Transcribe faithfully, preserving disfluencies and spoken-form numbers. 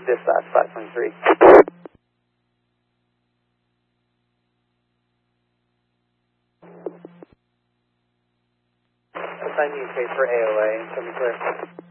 dispatch five twenty-three. Assign U K for A O A, show me clear.